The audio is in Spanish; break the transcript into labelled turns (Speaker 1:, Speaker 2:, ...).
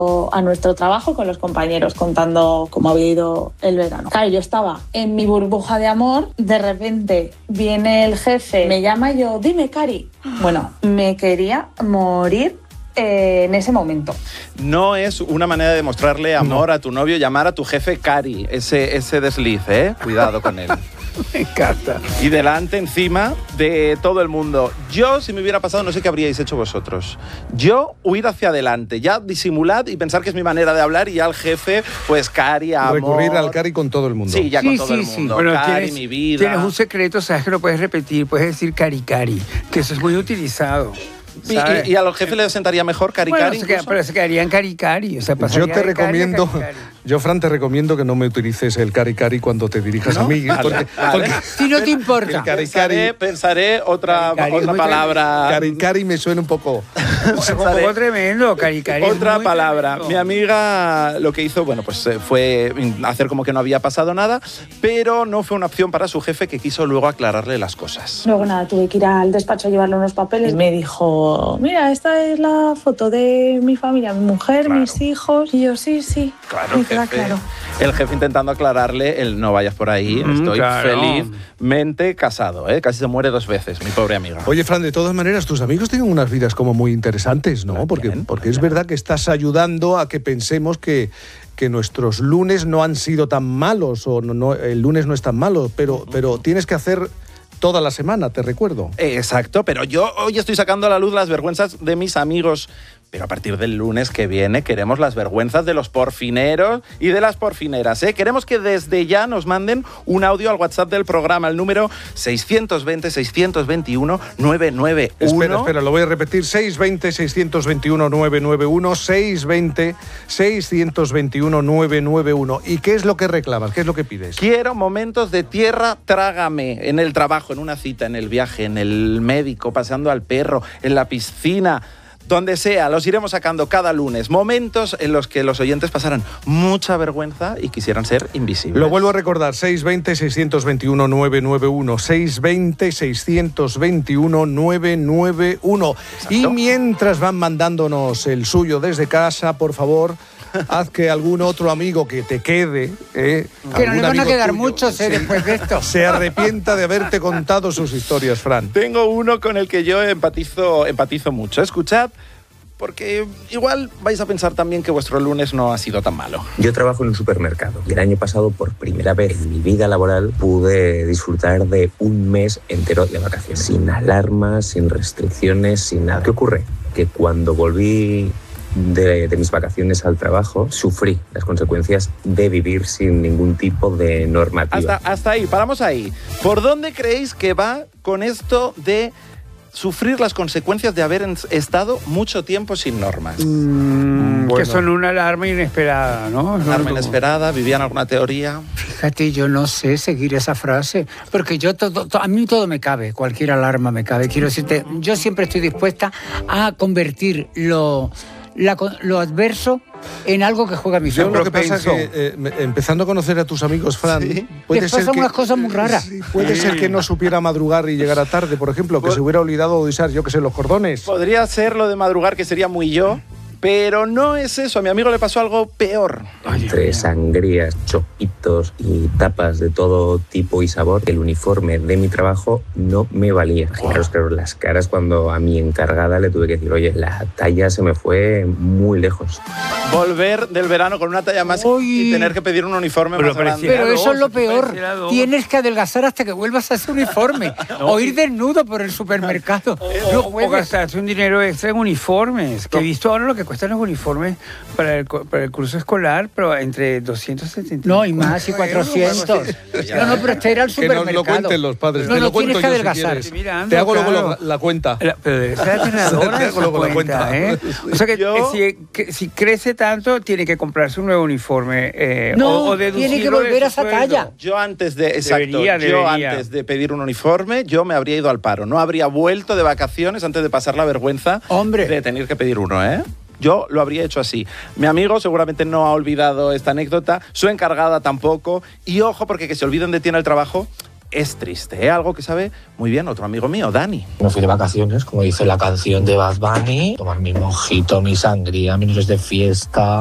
Speaker 1: a nuestro trabajo con los compañeros contando cómo había ido el verano. Claro, yo estaba en mi burbuja de amor, de repente viene el jefe, me llama y yo, dime, Cari. Bueno, me quería morir en ese momento.
Speaker 2: No es una manera de demostrarle amor a tu novio llamar a tu jefe Cari, ese desliz, ¿eh? Cuidado con él.
Speaker 3: Me encanta.
Speaker 2: Y delante, encima de todo el mundo. Yo, si me hubiera pasado, no sé qué habríais hecho vosotros. Yo, huir hacia adelante, ya disimulad y pensar que es mi manera de hablar y ya al jefe, pues Cari, amor.
Speaker 4: Recurrir al Cari con todo el mundo.
Speaker 2: Sí, ya con todo el mundo.
Speaker 3: Bueno,
Speaker 2: Cari, mi vida.
Speaker 3: Tienes un secreto, sabes que lo puedes repetir, puedes decir Cari, que eso es muy utilizado.
Speaker 2: Y a los jefes les sentaría mejor Cari.
Speaker 3: Bueno, pero se quedarían Cari. O sea,
Speaker 4: yo te recomiendo, Fran, te recomiendo que no me utilices el Cari cuando te dirijas a mí.
Speaker 2: Vale.
Speaker 4: Porque
Speaker 3: si no te importa.
Speaker 2: Pensaré otra palabra.
Speaker 4: Cari me suena un poco...
Speaker 3: un poco tremendo, Cari.
Speaker 2: Otra palabra. Mi amiga lo que hizo, bueno, pues fue hacer como que no había pasado nada, pero no fue una opción para su jefe, que quiso luego aclararle las cosas.
Speaker 1: Luego nada, tuve que ir al despacho a llevarle unos papeles. Me dijo, mira, esta es la foto de mi familia, mi mujer, mis hijos. Y yo, sí.
Speaker 2: Claro, el jefe intentando aclararle el no vayas por ahí, estoy felizmente casado, ¿eh? Casi se muere 2 veces, mi pobre amiga.
Speaker 4: Oye, Fran, de todas maneras, tus amigos tienen unas vidas como muy interesantes, ¿no? Porque es verdad que estás ayudando a que pensemos que nuestros lunes no han sido tan malos, o no, el lunes no es tan malo, pero tienes que hacer toda la semana, te recuerdo.
Speaker 2: Exacto, pero yo hoy estoy sacando a la luz las vergüenzas de mis amigos. Pero a partir del lunes que viene queremos las vergüenzas de los porfineros y de las porfineras, ¿eh? Queremos que desde ya nos manden un audio al WhatsApp del programa, el número 620-621-991.
Speaker 4: Espera, lo voy a repetir. 620-621-991. 620-621-991. ¿Y qué es lo que reclamas? ¿Qué es lo que pides?
Speaker 2: Quiero momentos de tierra trágame. En el trabajo, en una cita, en el viaje, en el médico, paseando al perro, en la piscina... Donde sea, los iremos sacando cada lunes. Momentos en los que los oyentes pasarán mucha vergüenza y quisieran ser invisibles.
Speaker 4: Lo vuelvo a recordar, 620-621-991. 620-621-991. Y mientras van mandándonos el suyo desde casa, por favor... haz que algún otro amigo que te quede...
Speaker 3: que no le van a quedar muchos después de esto.
Speaker 4: Se arrepienta de haberte contado sus historias, Fran.
Speaker 2: Tengo uno con el que yo empatizo mucho. Escuchad, porque igual vais a pensar también que vuestro lunes no ha sido tan malo.
Speaker 5: Yo trabajo en un supermercado y el año pasado, por primera vez en mi vida laboral, pude disfrutar de un mes entero de vacaciones. Sin alarmas, sin restricciones, sin nada. ¿Qué ocurre? Que cuando volví de mis vacaciones al trabajo, sufrí las consecuencias de vivir sin ningún tipo de normativa.
Speaker 2: Hasta ahí, paramos ahí. ¿Por dónde creéis que va con esto de sufrir las consecuencias de haber estado mucho tiempo sin normas?
Speaker 3: Que son una alarma inesperada, ¿no?
Speaker 2: Alarma inesperada, ¿vivían alguna teoría?
Speaker 3: Fíjate, yo no sé seguir esa frase, porque a mí todo me cabe, cualquier alarma me cabe. Quiero decirte, yo siempre estoy dispuesta a convertir lo adverso en algo que juega a mi favor.
Speaker 4: Lo que pasa es que, empezando a conocer a tus amigos, Fran, puede ser
Speaker 3: pasan unas cosas muy raras.
Speaker 4: Puede ser que no supiera madrugar y llegara tarde, por ejemplo, que se hubiera olvidado de usar, yo que sé, los cordones.
Speaker 2: Podría ser lo de madrugar, que sería muy yo. Pero no es eso, a mi amigo le pasó algo peor.
Speaker 5: Entre sangrías, chopitos y tapas de todo tipo y sabor, el uniforme de mi trabajo no me valía. Claro, las caras cuando a mi encargada le tuve que decir, oye, la talla se me fue muy lejos.
Speaker 2: Volver del verano con una talla más y tener que pedir un uniforme más grande.
Speaker 3: Pero eso es lo peor. Tienes que adelgazar hasta que vuelvas a ese uniforme. O ir desnudo por el supermercado. O gastarse un dinero extra en uniformes. Que he visto ahora lo que cuestan los uniformes para el curso escolar, pero entre 270...
Speaker 6: No, y más, y 400. No, pero este era el supermercado.
Speaker 4: Que nos lo cuenten los padres.
Speaker 6: No, no, tienes que adelgazar.
Speaker 4: Si te hago luego la cuenta.
Speaker 3: Pero esa tenedora
Speaker 4: te hago luego la cuenta.
Speaker 3: O sea que si crece tanto, tiene que comprarse un nuevo uniforme.
Speaker 6: No, tiene que volver a esa talla.
Speaker 2: Yo antes de pedir un uniforme, yo me habría ido al paro. No habría vuelto de vacaciones antes de pasar la vergüenza de tener que pedir uno, ¿eh? Yo lo habría hecho así. Mi amigo seguramente no ha olvidado esta anécdota, su encargada tampoco. Y ojo, porque que se olviden de ti en el trabajo es triste, ¿eh? Algo que sabe muy bien otro amigo mío, Dani.
Speaker 7: Me fui de vacaciones, como dice la canción de Bad Bunny, tomar mi mojito, mi sangría, mi noches de fiesta.